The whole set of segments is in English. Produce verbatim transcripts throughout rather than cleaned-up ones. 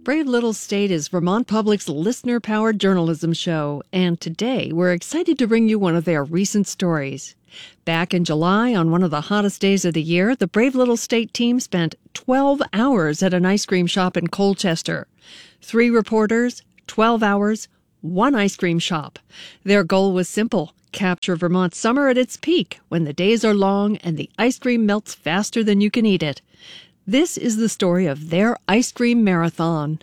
Brave Little State is Vermont Public's listener-powered journalism show, and today we're excited to bring you one of their recent stories. Back in July, on one of the hottest days of the year, the Brave Little State team spent twelve hours at an ice cream shop in Colchester. Three reporters, twelve hours, one ice cream shop. Their goal was simple: capture Vermont summer at its peak, when the days are long and the ice cream melts faster than you can eat it. This is the story of their ice cream marathon.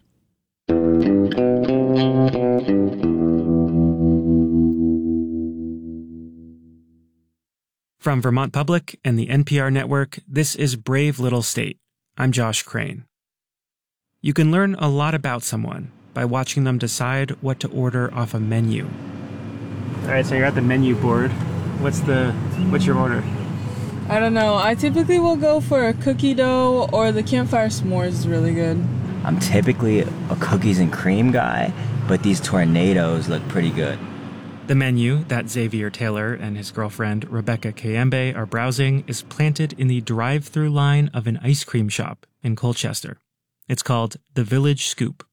From Vermont Public and the N P R network, this is Brave Little State. I'm Josh Crane. You can learn a lot about someone by watching them decide what to order off a menu. All right, so you're at the menu board. What's the what's your order? I don't know. I typically will go for a cookie dough, or the campfire s'mores is really good. I'm typically a cookies and cream guy, but these tornadoes look pretty good. The menu that Xavier Taylor and his girlfriend Rebecca Kayembe are browsing is planted in the drive-through line of an ice cream shop in Colchester. It's called the Village Scoop.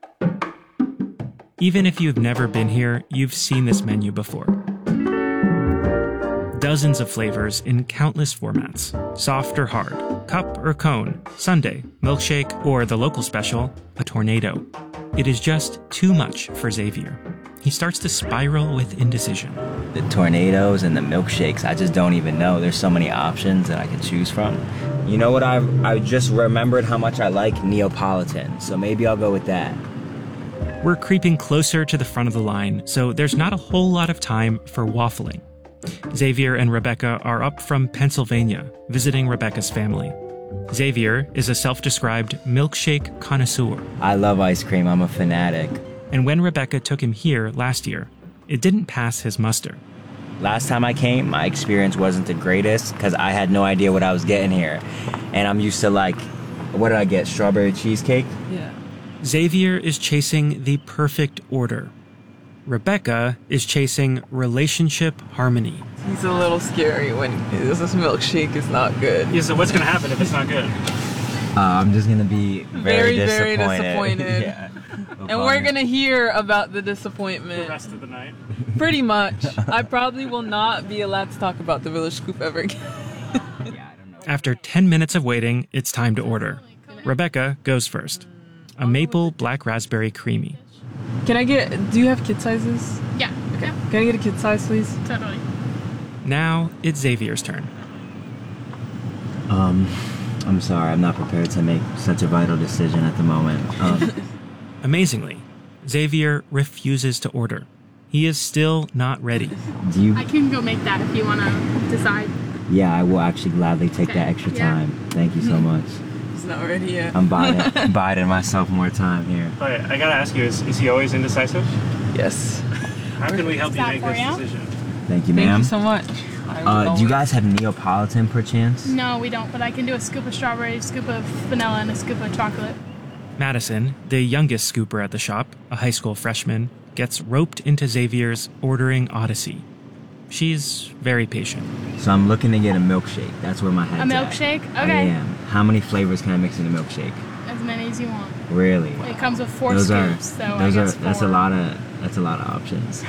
Even if you've never been here, you've seen this menu before. Dozens of flavors in countless formats: soft or hard, cup or cone, sundae, milkshake, or the local special, a tornado. It is just too much for Xavier. He starts to spiral with indecision. The tornadoes and the milkshakes, I just don't even know. There's so many options that I can choose from. You know what? I I just remembered how much I like Neapolitan, so maybe I'll go with that. We're creeping closer to the front of the line, so there's not a whole lot of time for waffling. Xavier and Rebecca are up from Pennsylvania, visiting Rebecca's family. Xavier is a self-described milkshake connoisseur. I love ice cream. I'm a fanatic. And when Rebecca took him here last year, it didn't pass his muster. Last time I came, my experience wasn't the greatest because I had no idea what I was getting here. And I'm used to, like, what did I get? Strawberry cheesecake? Yeah. Xavier is chasing the perfect order. Rebecca is chasing relationship harmony. He's a little scary when this milkshake is not good. Yeah, so what's going to happen if it's not good? Uh, I'm just going to be very, very disappointed. Very disappointed. Yeah. And we're going to hear about the disappointment. The rest of the night? Pretty much. I probably will not be allowed to talk about the Village Scoop ever again. After ten minutes of waiting, it's time to order. Rebecca goes first. A maple black raspberry creamy. Can I get, do you have kid sizes? Yeah. Okay. Yeah. Can I get a kid size, please? Totally. Now it's Xavier's turn. Um, I'm sorry, I'm not prepared to make such a vital decision at the moment. Um, Amazingly, Xavier refuses to order. He is still not ready. do you? I can go make that if you want to decide. Yeah, I will actually gladly take Okay. that extra Yeah. time. Thank you so much. He's not ready yet. I'm biding, biding myself more time here. All right, I gotta ask you, is, is he always indecisive? Yes. How can we help you that make for this you? decision? Thank you, Thank ma'am. you so much. I will Uh, do you always- guys have Neapolitan perchance? No, we don't, but I can do a scoop of strawberry, a scoop of vanilla, and a scoop of chocolate. Madison, the youngest scooper at the shop, a high school freshman, gets roped into Xavier's ordering odyssey. She's very patient. So I'm looking to get a milkshake. That's where my head's A at. milkshake? I Okay. am. How many flavors can I mix in a milkshake? As many as you want. Really? It comes with four Those are, scoops, so I those are, guess that's a four. lot of, that's a lot of options.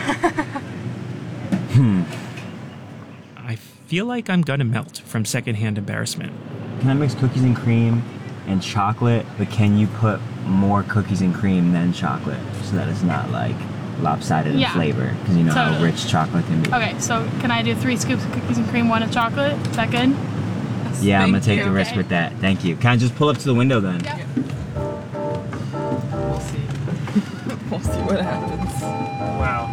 I feel like I'm gonna melt from secondhand embarrassment. Can I mix cookies and cream and chocolate, but can you put more cookies and cream than chocolate so that it's not like lopsided in Yeah. flavor? Because you know how Totally. rich chocolate can be. Okay, so can I do three scoops of cookies and cream, one of chocolate? Is that good? Yeah, I'm gonna Thank take you. the risk Okay. with that. Thank you. Can I just pull up to the window then? Yeah. We'll see. We'll see what happens. Wow.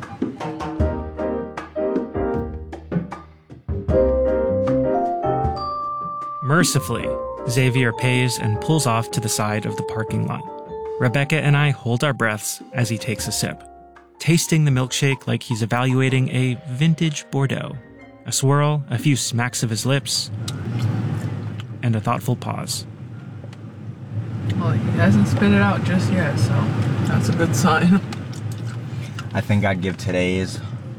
Mercifully, Xavier pays and pulls off to the side of the parking lot. Rebecca and I hold our breaths as he takes a sip, tasting the milkshake like he's evaluating a vintage Bordeaux. A swirl, a few smacks of his lips, and a thoughtful pause. Well, he hasn't spit it out just yet, so that's a good sign. I think I'd give today's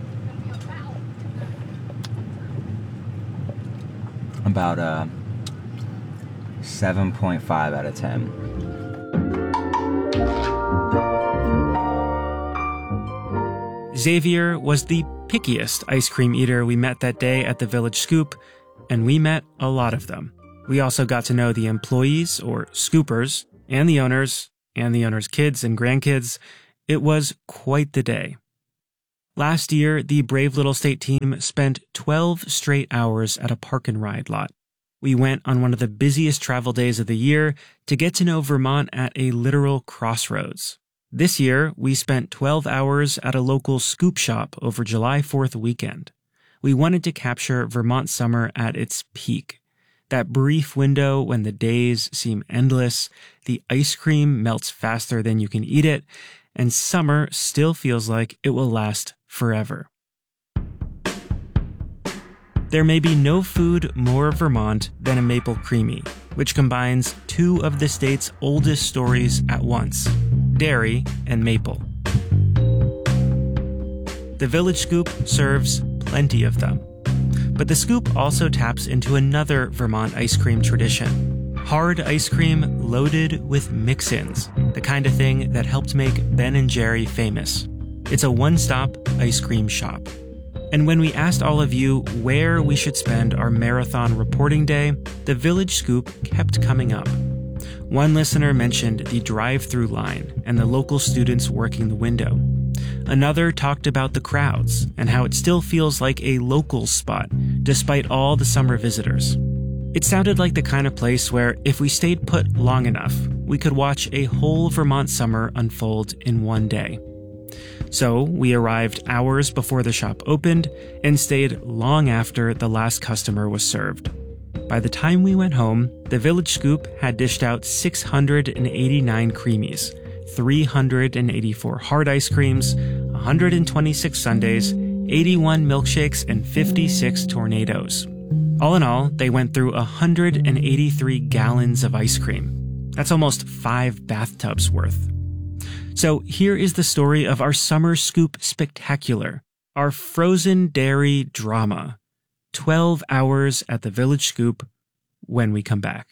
about a seven point five out of ten. Xavier was the pickiest ice cream eater we met that day at the Village Scoop, and we met a lot of them. We also got to know the employees, or scoopers, and the owners, and the owners' kids and grandkids. It was quite the day. Last year, the Brave Little State team spent twelve straight hours at a park and ride lot. We went on one of the busiest travel days of the year to get to know Vermont at a literal crossroads. This year, we spent twelve hours at a local scoop shop over July fourth weekend. We wanted to capture Vermont summer at its peak. That brief window when the days seem endless, the ice cream melts faster than you can eat it, and summer still feels like it will last forever. There may be no food more Vermont than a maple creamy, which combines two of the state's oldest stories at once, dairy and maple. The Village Scoop serves plenty of them. But the Scoop also taps into another Vermont ice cream tradition. Hard ice cream loaded with mix-ins, the kind of thing that helped make Ben and Jerry famous. It's a one-stop ice cream shop. And when we asked all of you where we should spend our marathon reporting day, the Village Scoop kept coming up. One listener mentioned the drive-through line and the local students working the window. Another talked about the crowds and how it still feels like a local spot, despite all the summer visitors. It sounded like the kind of place where, if we stayed put long enough, we could watch a whole Vermont summer unfold in one day. So we arrived hours before the shop opened and stayed long after the last customer was served. By the time we went home, the Village Scoop had dished out six hundred eighty-nine creamies, three hundred eighty-four hard ice creams, one hundred twenty-six sundaes, eighty-one milkshakes, and fifty-six tornadoes. All in all, they went through one hundred eighty-three gallons of ice cream. That's almost five bathtubs worth. So here is the story of our Summer Scoop Spectacular, our frozen dairy drama. twelve hours at the Village Scoop when we come back.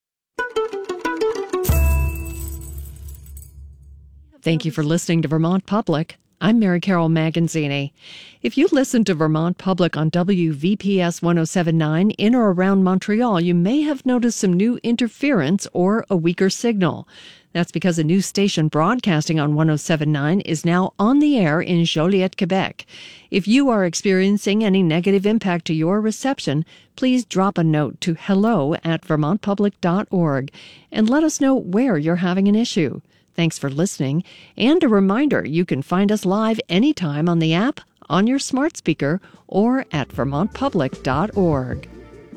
Thank you for listening to Vermont Public. I'm Mary Carol Maganzini. If you listen to Vermont Public on W V P S one oh seven point nine in or around Montreal, you may have noticed some new interference or a weaker signal. That's because a new station broadcasting on one oh seven point nine is now on the air in Joliet, Quebec. If you are experiencing any negative impact to your reception, please drop a note to hello at vermont public dot org and let us know where you're having an issue. Thanks for listening, and a reminder, you can find us live anytime on the app, on your smart speaker, or at vermont public dot org.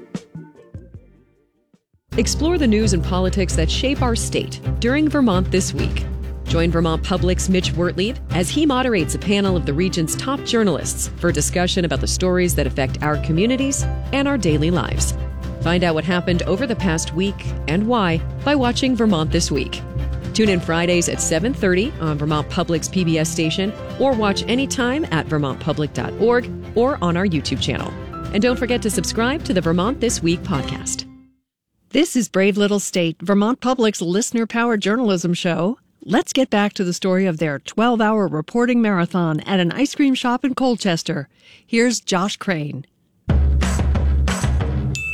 Explore the news and politics that shape our state during Vermont This Week. Join Vermont Public's Mitch Wertlieb as he moderates a panel of the region's top journalists for a discussion about the stories that affect our communities and our daily lives. Find out what happened over the past week and why by watching Vermont This Week. Tune in Fridays at seven thirty on Vermont Public's P B S station, or watch anytime at vermont public dot org or on our YouTube channel. And don't forget to subscribe to the Vermont This Week podcast. This is Brave Little State, Vermont Public's listener-powered journalism show. Let's get back to the story of their twelve-hour reporting marathon at an ice cream shop in Colchester. Here's Josh Crane. I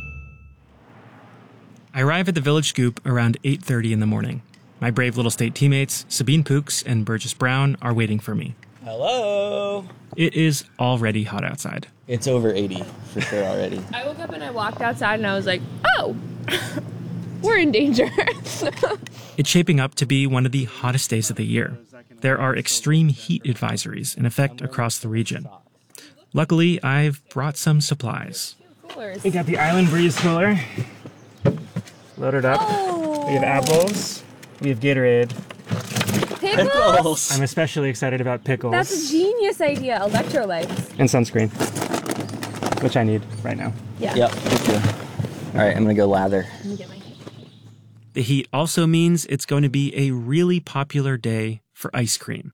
arrive at the Village Scoop around eight thirty in the morning. My Brave Little State teammates, Sabine Pooks and Burgess Brown, are waiting for me. Hello. It is already hot outside. It's over eighty for sure already. I woke up and I walked outside and I was like, oh, we're in danger. It's shaping up to be one of the hottest days of the year. There are extreme heat advisories in effect across the region. Luckily, I've brought some supplies. We got the Island Breeze cooler. Loaded up. Oh. We have apples. We have Gatorade. Pickles? I'm especially excited about pickles. That's a genius idea. Electrolytes. And sunscreen, which I need right now. Yeah. Yep, me too. All right, I'm gonna go lather. Let me get my heat. The heat also means it's going to be a really popular day for ice cream.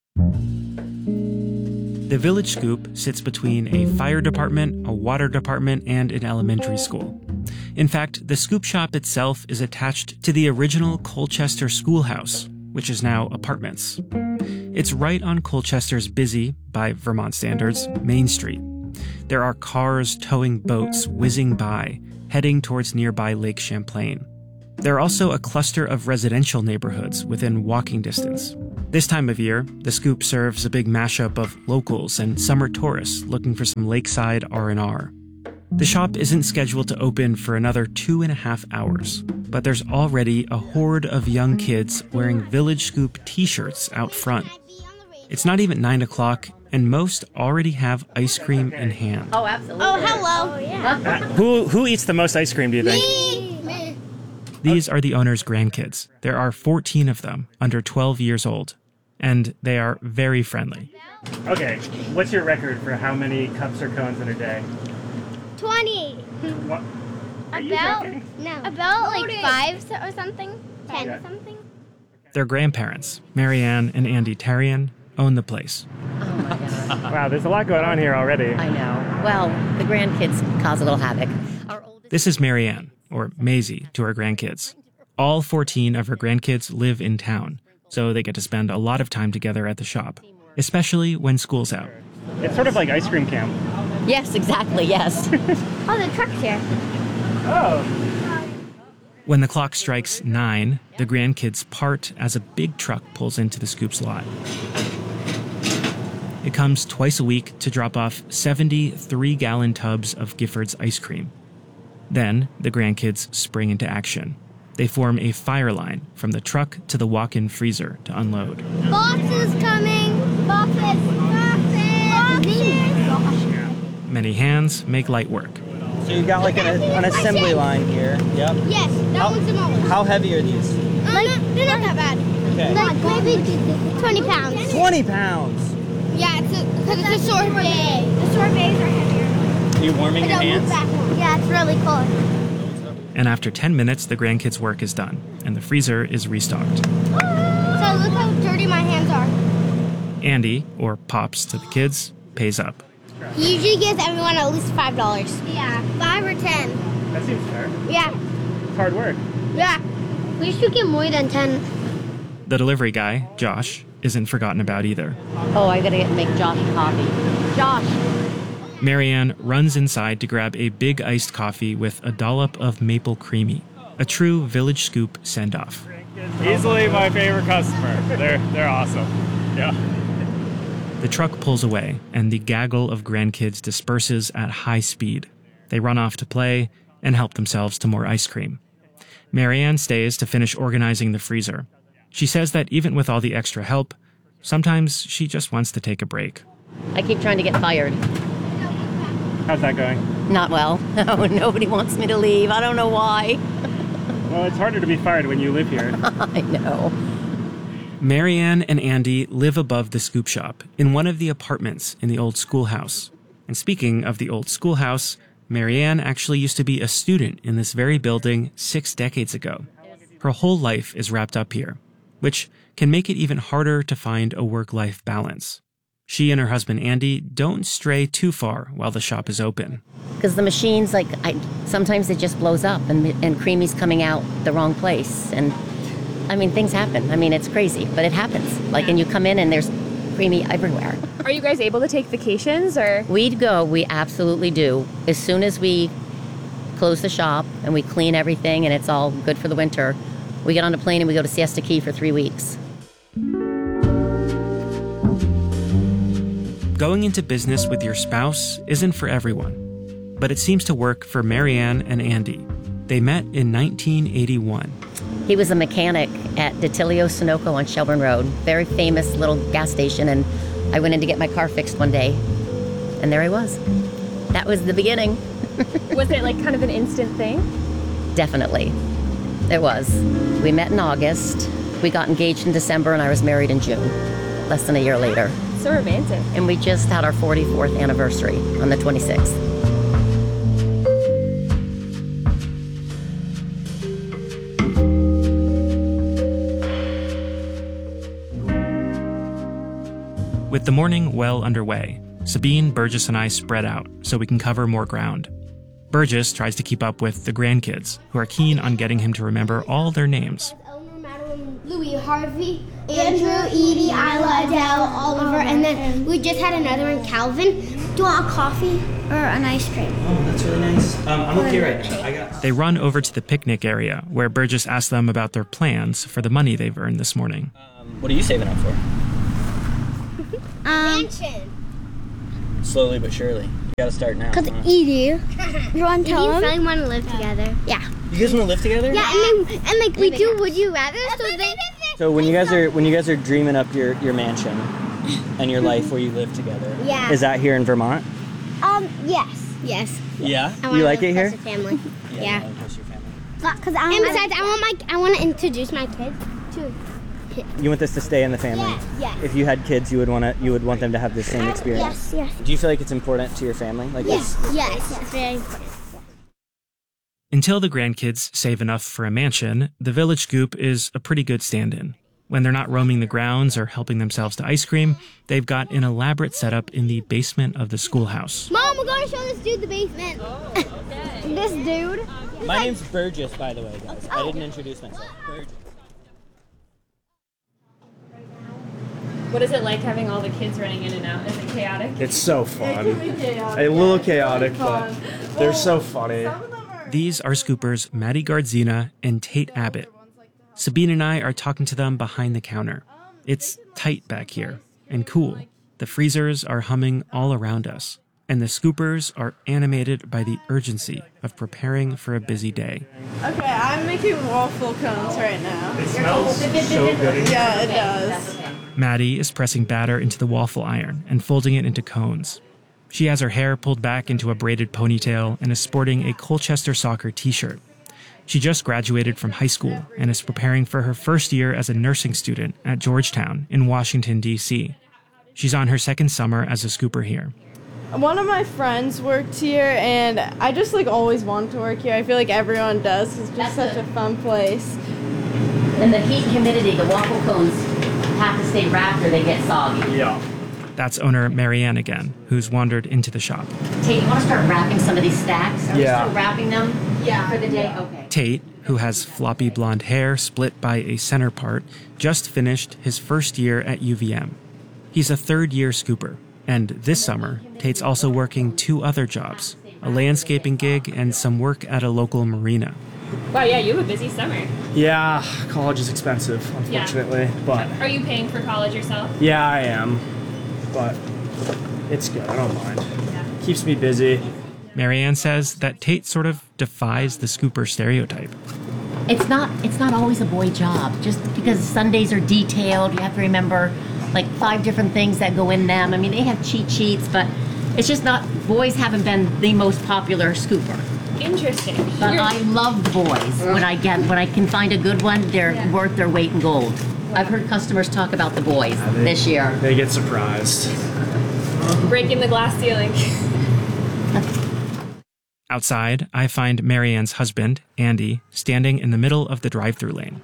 The Village Scoop sits between a fire department, a water department, and an elementary school. In fact, the scoop shop itself is attached to the original Colchester schoolhouse, which is now apartments. It's right on Colchester's busy, by Vermont standards, Main Street. There are cars towing boats whizzing by, heading towards nearby Lake Champlain. There are also a cluster of residential neighborhoods within walking distance. This time of year, the Scoop serves a big mashup of locals and summer tourists looking for some lakeside R and R. The shop isn't scheduled to open for another two and a half hours, but there's already a horde of young kids wearing Village Scoop t-shirts out front. It's not even nine o'clock, and most already have ice cream in hand. Oh, absolutely. Oh, hello. Oh, yeah. Who who eats the most ice cream, do you think? Me. Me. These are the owner's grandkids. There are fourteen of them, under twelve years old, and they are very friendly. Okay, what's your record for how many cups or cones in a day? twenty. What? Are you About, joking? no. About like five so- or something. Ten Yeah. or something. Their grandparents, Marianne and Andy Tarian, own the place. Oh my God. Wow, there's a lot going on here already. I know. Well, the grandkids cause a little havoc. Our oldest This is Marianne, or Maisie, to her grandkids. All fourteen of her grandkids live in town, so they get to spend a lot of time together at the shop, especially when school's out. It's sort of like ice cream camp. Yes, exactly, yes. Oh, the truck's here. Oh. When the clock strikes nine, the grandkids part as a big truck pulls into the Scoop's lot. It comes twice a week to drop off seventy three-gallon tubs of Gifford's ice cream. Then, the grandkids spring into action. They form a fire line from the truck to the walk-in freezer to unload. Boxes coming. Boxes. Boxes. Boxes. Many hands make light work. So you've got like an, an assembly line here. Yep. Yes, that How- one's smaller. How heavy are these? Like, they're not that bad. Okay. Like maybe twenty pounds. twenty pounds. Yeah, it's because it's a sorbet. The sorbets are heavier. Are you warming your hands? Yeah, it's really cold. And after ten minutes, the grandkids' work is done, and the freezer is restocked. So look how dirty my hands are. Andy, or Pops to the kids, pays up. He usually gives everyone at least five dollars. Yeah, five or ten. That seems fair. Yeah, It's hard work. yeah. We should get more than ten. The delivery guy, Josh, isn't forgotten about either. Oh, I gotta get make Josh coffee. Josh! Marianne runs inside to grab a big iced coffee with a dollop of maple creamy, a true Village Scoop send-off. Easily my favorite customer. They're they're awesome. Yeah. The truck pulls away, and the gaggle of grandkids disperses at high speed. They run off to play and help themselves to more ice cream. Marianne stays to finish organizing the freezer. She says that even with all the extra help, sometimes she just wants to take a break. I keep trying to get fired. How's that going? Not well. Oh, nobody wants me to leave. I don't know why. Well, it's harder to be fired when you live here. I know. Marianne and Andy live above the Scoop shop in one of the apartments in the old schoolhouse. And speaking of the old schoolhouse, Marianne actually used to be a student in this very building six decades ago. Her whole life is wrapped up here, which can make it even harder to find a work-life balance. She and her husband Andy don't stray too far while the shop is open. Because the machines, like, I, sometimes it just blows up and, and Creamy's coming out the wrong place. And, I mean, things happen. I mean, it's crazy, but it happens. Like, and you come in and there's Creamy everywhere. Are you guys able to take vacations or? We'd go, we absolutely do. As soon as we close the shop and we clean everything and it's all good for the winter, we get on a plane and we go to Siesta Key for three weeks. Going into business with your spouse isn't for everyone, but it seems to work for Marianne and Andy. They met in nineteen eighty-one. He was a mechanic at Detilio Sunoco on Shelburne Road, very famous little gas station, and I went in to get my car fixed one day, and there I was. That was the beginning. Was it like kind of an instant thing? Definitely. It was. We met in August, we got engaged in December, and I was married in June, less than a year later. So romantic. And we just had our forty-fourth anniversary on the twenty-sixth. With the morning well underway, Sabine, Burgess, and I spread out so we can cover more ground. Burgess tries to keep up with the grandkids, who are keen on getting him to remember all their names. Louis, Harvey, Andrew, Edie, Isla, Adele, Oliver, and then we just had another one, Calvin. Do you want a coffee or an ice cream? Oh, that's really nice. Um, I'm okay right now. I got. They run over to the picnic area where Burgess asks them about their plans for the money they've earned this morning. Um, what are you saving up for? Um, Mansion. Slowly but surely. You gotta start now. Because huh? Edie, you want to tell him? We want to live together. Yeah. You guys want to live together? Yeah, and, then, and like we do Would You Rather, so they... So when you guys are when you guys are dreaming up your, your mansion and your life where you live together, yeah. is that here in Vermont? Um, yes. Yes. Yeah? I You like live it here? close to family. Yeah. Yeah. You live close to your family. Cause I and besides, I want my I want to introduce my kids to. You want this to stay in the family? Yes, yes. If you had kids, you would want to you would want them to have the same experience. Yes, yes. Do you feel like it's important to your family? Like Yes, it's, yes, yes, very important. Until the grandkids save enough for a mansion, the Village Scoop is a pretty good stand-in. When they're not roaming the grounds or helping themselves to ice cream, they've got an elaborate setup in the basement of the schoolhouse. Mom, we're going to show this dude the basement. Oh, okay. This dude. My like, name's Burgess, by the way, guys. Oh. I didn't introduce myself. Burgess. What is it like having all the kids running in and out? Is it chaotic? It's so fun. A little chaotic, but they're so funny. These are Scoopers Maddie Gardzina and Tate Abbott. Sabine and I are talking to them behind the counter. It's tight back here and cool. The freezers are humming all around us, and the Scoopers are animated by the urgency of preparing for a busy day. Okay, I'm making waffle cones right now. It smells so good. Yeah, it does. Maddie is pressing batter into the waffle iron and folding it into cones. She has her hair pulled back into a braided ponytail and is sporting a Colchester soccer t-shirt. She just graduated from high school and is preparing for her first year as a nursing student at Georgetown in Washington, D C. She's on her second summer as a Scooper here. One of my friends worked here, and I just like always wanted to work here. I feel like everyone does. It's just That's such a fun place. And the heat and humidity, the waffle cones have to stay wrapped or they get soggy. Yeah. That's owner Marianne again, who's wandered into the shop. Tate, you want to start wrapping some of these stacks? Are Yeah. we still wrapping them yeah. for the day? Okay. Tate, who has floppy blonde hair split by a center part, just finished his first year at U V M. He's a third-year Scooper, and this summer, Tate's also working two other jobs, a landscaping gig and some work at a local marina. Wow, yeah, you have a busy summer. Yeah, college is expensive, unfortunately, yeah. but... Are you paying for college yourself? Yeah, I am, but it's good. I don't mind. Yeah. Keeps me busy. Marianne says that Tate sort of defies the Scooper stereotype. It's not it's not always a boy job. Just because Sundays are detailed, you have to remember like five different things that go in them. I mean, they have cheat sheets, but it's just not, boys haven't been the most popular Scooper. Interesting. But You're... I love the boys. When I get when I can find a good one, they're yeah. worth their weight in gold. I've heard customers talk about the boys yeah, they, this year. They get surprised. Breaking the glass ceiling. Outside, I find Marianne's husband, Andy, standing in the middle of the drive-through lane.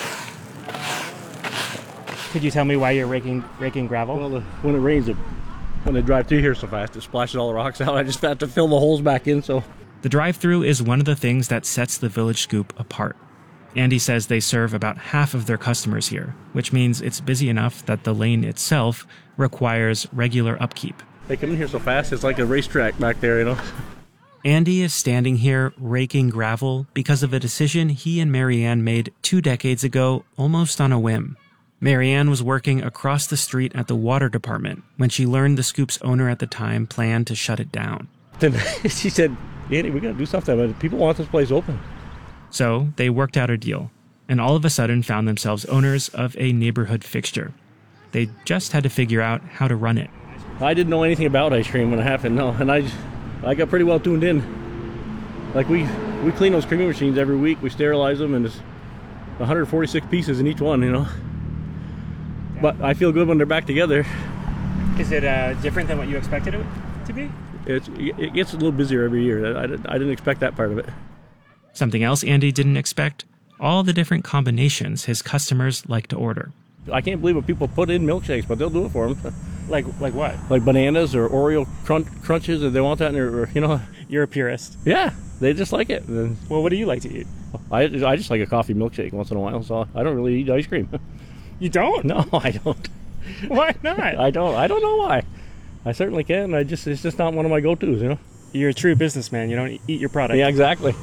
Could you tell me why you're raking raking gravel? Well, the, when it rains, it, when they drive through here so fast, it splashes all the rocks out. I just have to fill the holes back in, so... The drive-through is one of the things that sets the Village Scoop apart. Andy says they serve about half of their customers here, which means it's busy enough that the lane itself requires regular upkeep. They come in here so fast, it's like a racetrack back there, you know? Andy is standing here raking gravel because of a decision he and Marianne made two decades ago, almost on a whim. Marianne was working across the street at the water department when she learned the Scoop's owner at the time planned to shut it down. Then she said, Andy, we got to do something about it. People want this place open. So they worked out a deal, and all of a sudden found themselves owners of a neighborhood fixture. They just had to figure out how to run it. I didn't know anything about ice cream when it happened, no, and I, I got pretty well tuned in. Like we, we clean those creaming machines every week. We sterilize them, and it's one hundred forty-six pieces in each one, you know. But I feel good when they're back together. Is it uh, different than what you expected it to be? It's, it gets a little busier every year. I, I didn't expect that part of it. Something else Andy didn't expect? All the different combinations his customers like to order. I can't believe what people put in milkshakes, but they'll do it for them. Like like what? Like bananas or Oreo crunch, crunches, and they want that in their, you know. You're a purist. Yeah, they just like it. And well, what do you like to eat? I, I just like a coffee milkshake once in a while, so I don't really eat ice cream. You don't? No, I don't. Why not? I don't. I don't know why. I certainly can. I just it's just not one of my go-tos, you know. You're a true businessman. You don't eat your product. Yeah, exactly.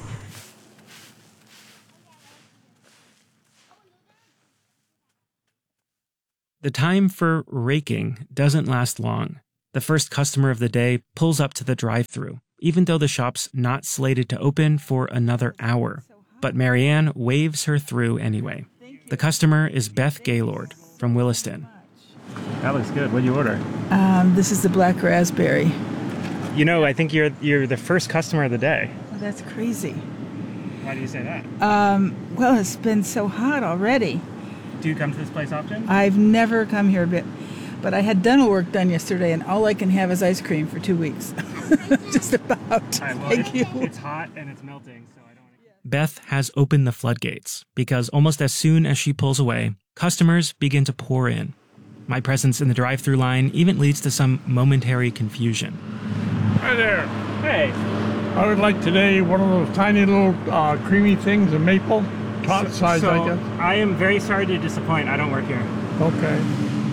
The time for raking doesn't last long. The first customer of the day pulls up to the drive-thru, even though the shop's not slated to open for another hour. But Marianne waves her through anyway. The customer is Beth Gaylord from Williston. That looks good. What do you order? Um, this is the black raspberry. You know, I think you're you're the first customer of the day. Oh, that's crazy. Why do you say that? Um, well, it's been so hot already. Do you come to this place often? I've never come here, but, but I had dental work done yesterday, and all I can have is ice cream for two weeks. Just about. Right, well, Thank it's, you. It's hot and it's melting, so I don't want to... Beth has opened the floodgates because almost as soon as she pulls away, customers begin to pour in. My presence in the drive-thru line even leads to some momentary confusion. Hi there. Hey. I would like today one of those tiny little uh, creamy things, a maple, tot So- size, so I guess. I am very sorry to disappoint. I don't work here. Okay.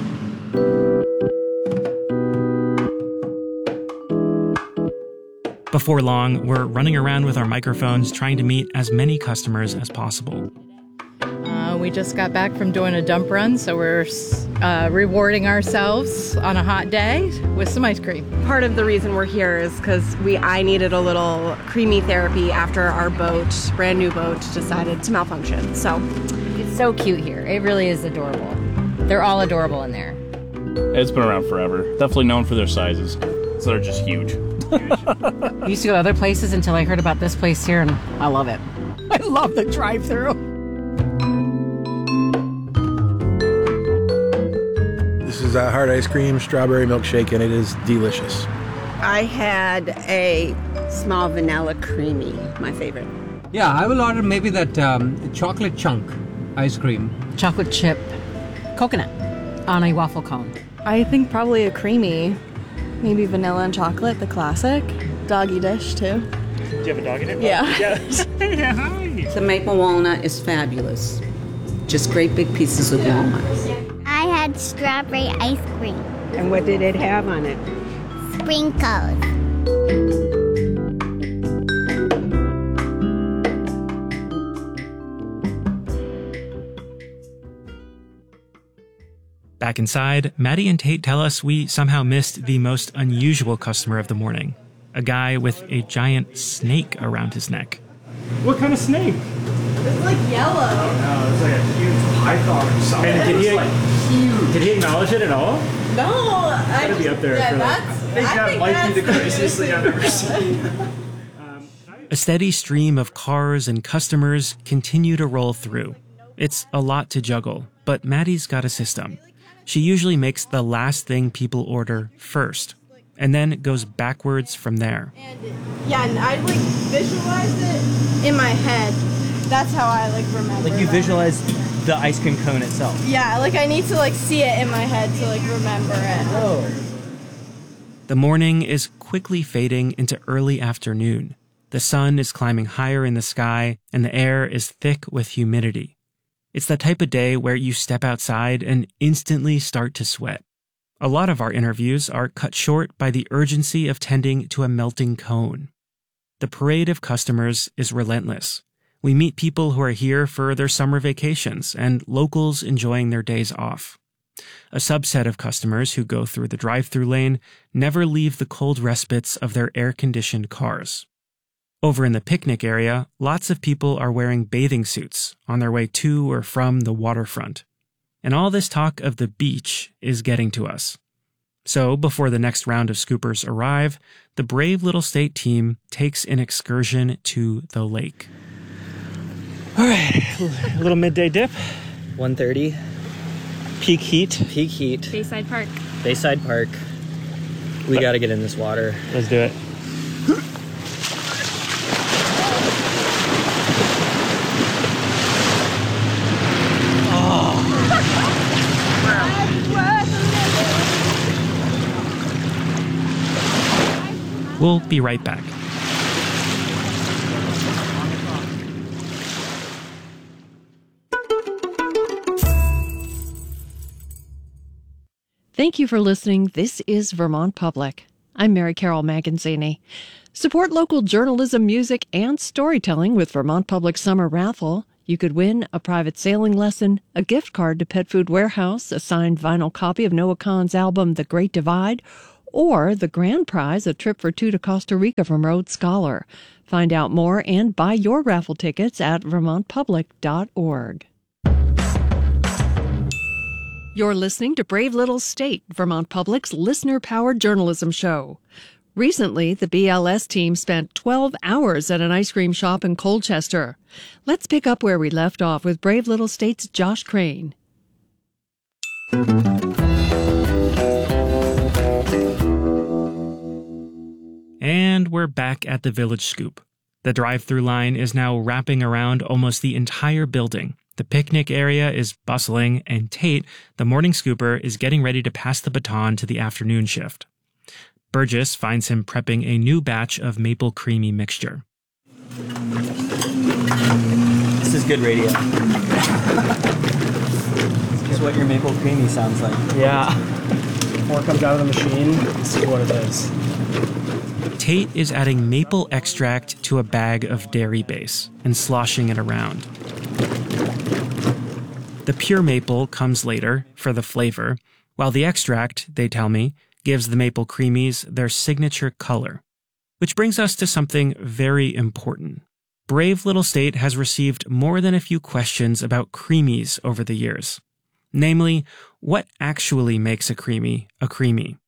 Before long, we're running around with our microphones trying to meet as many customers as possible. Uh, we just got back from doing a dump run, so we're uh, rewarding ourselves on a hot day with some ice cream. Part of the reason we're here is because we I needed a little creamy therapy after our boat, brand new boat, decided to malfunction. So it's so cute here. It really is adorable. They're all adorable in there. It's been around forever. Definitely known for their sizes. So they're just huge. I used to go to other places until I heard about this place here, and I love it. I love the drive-thru. This is a hard ice cream, strawberry milkshake, and it is delicious. I had a small vanilla creamy, my favorite. Yeah, I will order maybe that um, chocolate chunk ice cream. Chocolate chip coconut on a waffle cone. I think probably a creamy. Maybe vanilla and chocolate, the classic. Doggy dish, too. Do you have a dog in it? Yeah. Yeah. Hi. The maple walnut is fabulous. Just great big pieces of walnut. I had strawberry ice cream. And what did it have on it? Sprinkles. Back inside, Maddie and Tate tell us we somehow missed the most unusual customer of the morning, a guy with a giant snake around his neck. What kind of snake? It's like yellow. No, it's like a huge python or something. And did he, like huge. Did he acknowledge it at all? No, I Gotta be up there yeah, for like- that's, I think I that think might that's be the craziest thing I've ever seen. A steady stream of cars and customers continue to roll through. It's a lot to juggle, but Maddie's got a system. She usually makes the last thing people order first, and then it goes backwards from there. And yeah, and I like visualize it in my head. That's how I like remember. Like you that. visualize the ice cream cone itself. Yeah, like I need to like see it in my head to like remember it. Oh. The morning is quickly fading into early afternoon. The sun is climbing higher in the sky, and the air is thick with humidity. It's the type of day where you step outside and instantly start to sweat. A lot of our interviews are cut short by the urgency of tending to a melting cone. The parade of customers is relentless. We meet people who are here for their summer vacations and locals enjoying their days off. A subset of customers who go through the drive-thru lane never leave the cold respites of their air-conditioned cars. Over in the picnic area, lots of people are wearing bathing suits on their way to or from the waterfront. And all this talk of the beach is getting to us. So, before the next round of scoopers arrive, the brave little state team takes an excursion to the lake. All right, a little midday dip. one thirty. Peak heat. Peak heat. Bayside Park. Bayside Park. We got to get in this water. Let's do it. We'll be right back. Thank you for listening. This is Vermont Public. I'm Mary Carol Maganzini. Support local journalism, music, and storytelling with Vermont Public Summer Raffle. You could win a private sailing lesson, a gift card to Pet Food Warehouse, a signed vinyl copy of Noah Kahan's album The Great Divide, or the grand prize, a trip for two to Costa Rica from Rhodes Scholar. Find out more and buy your raffle tickets at vermont public dot org. You're listening to Brave Little State, Vermont Public's listener-powered journalism show. Recently, the B L S team spent twelve hours at an ice cream shop in Colchester. Let's pick up where we left off with Brave Little State's Josh Crane. And we're back at the Village Scoop. The drive-through line is now wrapping around almost the entire building. The picnic area is bustling, and Tate, the morning scooper, is getting ready to pass the baton to the afternoon shift. Burgess finds him prepping a new batch of maple creamy mixture. This is good radio. This is what your maple creamy sounds like. Yeah. Before it comes out of the machine, this is what it is. Tate is adding maple extract to a bag of dairy base and sloshing it around. The pure maple comes later for the flavor, while the extract, they tell me, gives the maple creamies their signature color. Which brings us to something very important. Brave Little State has received more than a few questions about creamies over the years. Namely, what actually makes a creamy a creamy?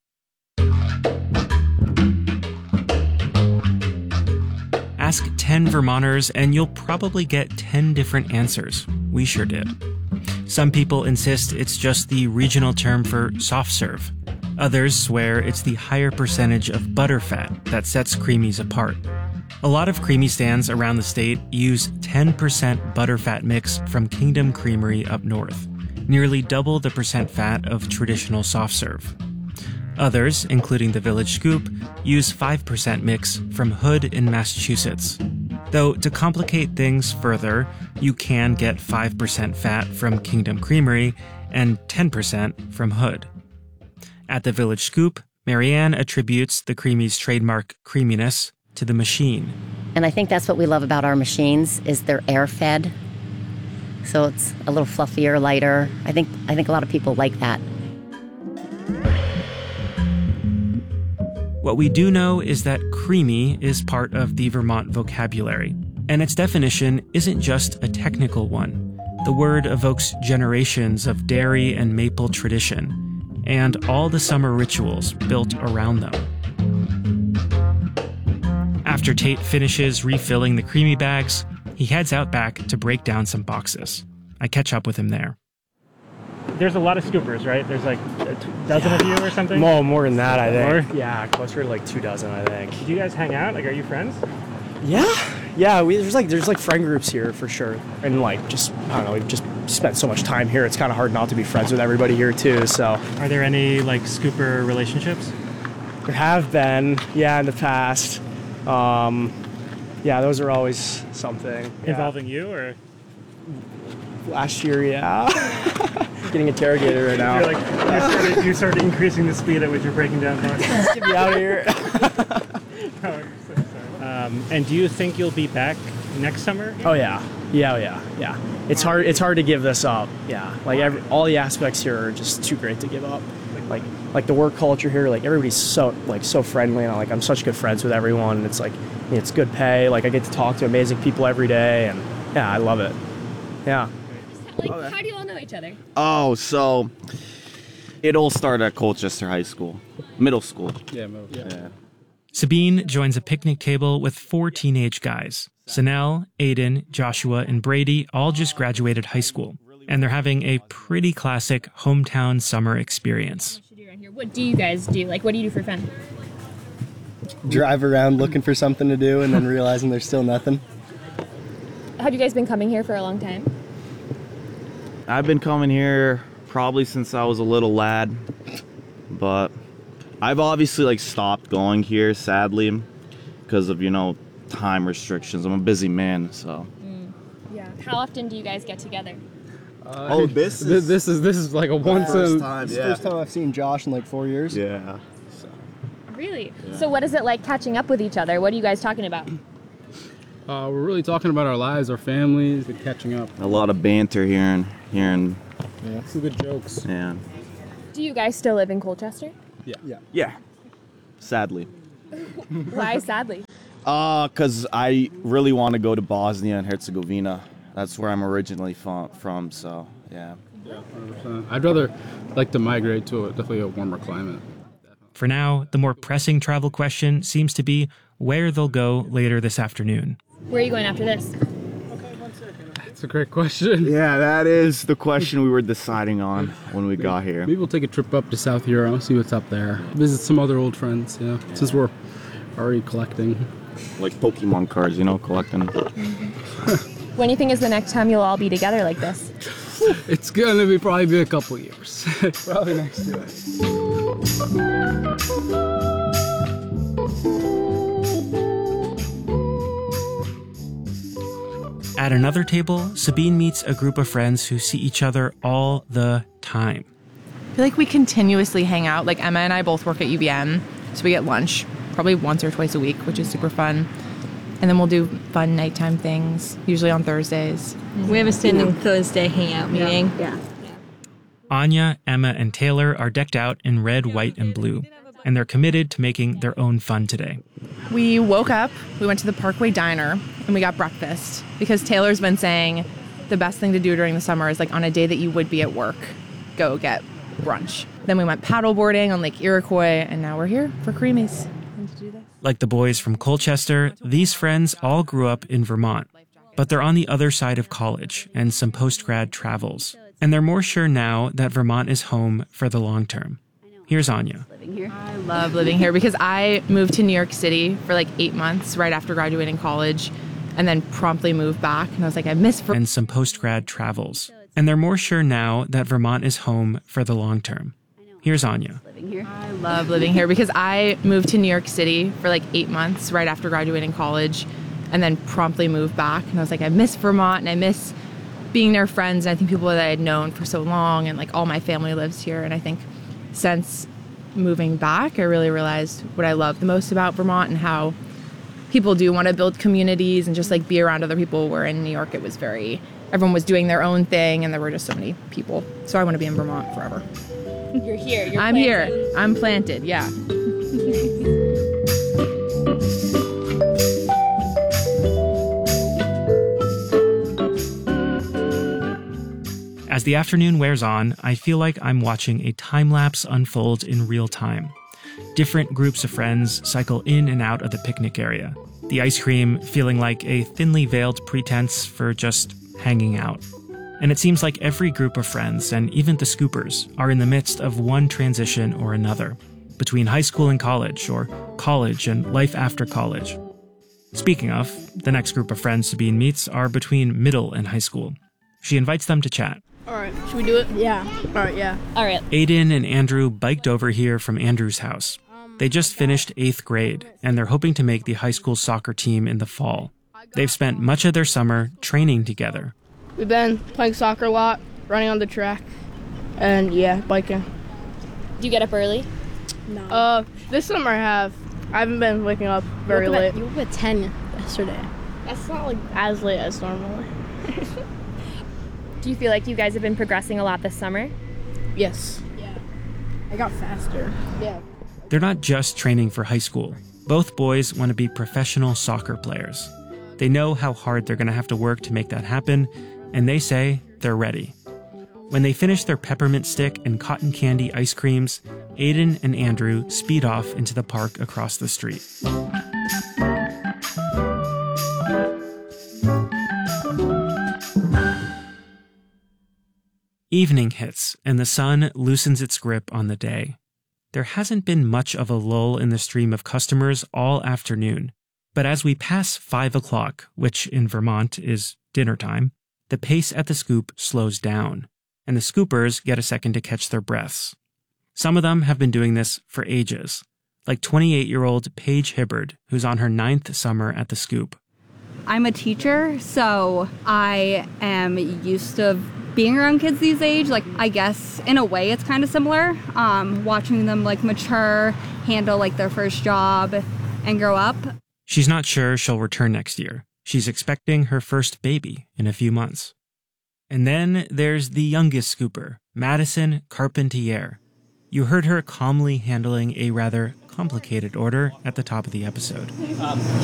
Ask ten Vermonters and you'll probably get ten different answers. We sure did. Some people insist it's just the regional term for soft serve. Others swear it's the higher percentage of butterfat that sets creamies apart. A lot of creamy stands around the state use ten percent butterfat mix from Kingdom Creamery up north, nearly double the percent fat of traditional soft serve. Others, including the Village Scoop, use five percent mix from Hood in Massachusetts. Though, to complicate things further, you can get five percent fat from Kingdom Creamery and ten percent from Hood. At the Village Scoop, Marianne attributes the creamy's trademark creaminess to the machine. And I think that's what we love about our machines is they're air-fed. So it's a little fluffier, lighter. I think I think a lot of people like that. What we do know is that creamy is part of the Vermont vocabulary, and its definition isn't just a technical one. The word evokes generations of dairy and maple tradition, and all the summer rituals built around them. After Tate finishes refilling the creamy bags, he heads out back to break down some boxes. I catch up with him there. There's a lot of scoopers, right? There's like a t- dozen of you or something? More, more than that, I think. More? Yeah, closer to like two dozen, I think. Do you guys hang out? Like, are you friends? Yeah, yeah. We, there's like there's like friend groups here for sure, and like just I don't know. We've just spent so much time here. It's kind of hard not to be friends with everybody here too. So, are there any like scooper relationships? There have been, yeah, in the past. Um, yeah, those are always something. Yeah. Involving you or? Last year, yeah. Getting interrogated right now. You're like, you, started, you started increasing the speed at which you're breaking down cars. Get me out of here. Oh, so um, and do you think you'll be back next summer? Oh yeah, yeah, oh, yeah, yeah. It's hard. It's hard to give this up. Yeah, like every, all the aspects here are just too great to give up. Like, like the work culture here. Like everybody's so like so friendly, and like I'm such good friends with everyone. And it's like it's good pay. Like I get to talk to amazing people every day, and yeah, I love it. Yeah. Like, okay. How do you all know each other? Oh, so it all started at Colchester High School, middle school. Yeah, middle school. Yeah. Sabine joins a picnic table with four teenage guys. Sanel, Aiden, Joshua, and Brady all just graduated high school, and they're having a pretty classic hometown summer experience. What do you guys do? Like, what do you do for fun? Drive around looking for something to do and then realizing there's still nothing. Have you guys been coming here for a long time? I've been coming here probably since I was a little lad, but I've obviously like stopped going here, sadly, because of, you know, time restrictions. I'm a busy man, so. Mm, yeah. How often do you guys get together? Uh, Oh, this is this is this is like a once first in time, this is yeah. the first time I've seen Josh in like four years. Yeah. Really? Yeah. So what is it like catching up with each other? What are you guys talking about? Uh, we're really talking about our lives, our families, and catching up. A lot of banter here and here and Yeah, some good jokes. yeah. Do you guys still live in Colchester? Yeah. Yeah. Yeah. Sadly. Why sadly? Uh, cause I really want to go to Bosnia and Herzegovina. That's where I'm originally from. From so yeah. Yeah, one hundred percent. I'd rather like to migrate to a, definitely a warmer climate. For now, the more pressing travel question seems to be where they'll go later this afternoon. Where are you going after this? It's a great question. Yeah, that is the question we were deciding on when we got here. Maybe we'll take a trip up to South Euro, see what's up there. Visit some other old friends, yeah. yeah. Since we're already collecting. Like Pokemon cards, you know, collecting. When do you think is the next time you'll all be together like this? It's gonna be probably be a couple years. Probably next year. At another table, Sabine meets a group of friends who see each other all the time. I feel like we continuously hang out. Like Emma and I both work at U V M, so we get lunch probably once or twice a week, which is super fun. And then we'll do fun nighttime things, usually on Thursdays. We have a standing Thursday hangout meeting. Yeah. Anya, Emma, and Taylor are decked out in red, white, and blue, and they're committed to making their own fun today. We woke up, we went to the Parkway Diner, and we got breakfast because Taylor's been saying the best thing to do during the summer is like on a day that you would be at work, go get brunch. Then we went paddleboarding on Lake Iroquois, and now we're here for Creamies. Like the boys from Colchester, these friends all grew up in Vermont, but they're on the other side of college and some post-grad travels. And they're more sure now that Vermont is home for the long term. Here's Anya. I love living here because I moved to New York City for like eight months right after graduating college and then promptly moved back. And I was like, I miss Vermont. And some post-grad travels. And they're more sure now that Vermont is home for the long term. Here's Anya. I love living here because I moved to New York City for like eight months right after graduating college and then promptly moved back. And I was like, I miss Vermont and I miss being near friends. And I think people that I had known for so long and like all my family lives here. And I think since moving back, I really realized what I love the most about Vermont and how people do want to build communities and just like be around other people, where in New York it was very, everyone was doing their own thing and there were just so many people. So I want to be in Vermont forever. You're here. You're I'm planted. here. I'm planted, yeah. As the afternoon wears on, I feel like I'm watching a time-lapse unfold in real time. Different groups of friends cycle in and out of the picnic area, the ice cream feeling like a thinly veiled pretense for just hanging out. And it seems like every group of friends, and even the Scoopers, are in the midst of one transition or another, between high school and college, or college and life after college. Speaking of, the next group of friends Sabine meets are between middle and high school. She invites them to chat. All right, should we do it? Yeah. All right, yeah. All right. Aiden and Andrew biked over here from Andrew's house. They just finished eighth grade, and they're hoping to make the high school soccer team in the fall. They've spent much of their summer training together. We've been playing soccer a lot, running on the track, and yeah, biking. Do you get up early? No. Uh, this summer I have. I haven't been waking up very You woke up late. at- you woke up at ten yesterday. That's not like as late as normally. Do you feel like you guys have been progressing a lot this summer? Yes. Yeah. I got faster. Yeah. They're not just training for high school. Both boys want to be professional soccer players. They know how hard they're going to have to work to make that happen, and they say they're ready. When they finish their peppermint stick and cotton candy ice creams, Aiden and Andrew speed off into the park across the street. Evening hits, and the sun loosens its grip on the day. There hasn't been much of a lull in the stream of customers all afternoon, but as we pass five o'clock, which in Vermont is dinner time, the pace at the Scoop slows down, and the Scoopers get a second to catch their breaths. Some of them have been doing this for ages, like twenty-eight-year-old Paige Hibbard, who's on her ninth summer at the Scoop. I'm a teacher, so I am used to being around kids these age. Like, I guess in a way it's kind of similar, um, watching them like mature, handle like their first job, and grow up. She's not sure she'll return next year. She's expecting her first baby in a few months. And then there's the youngest scooper, Madison Carpentier. You heard her calmly handling a rather complicated order at the top of the episode. Um,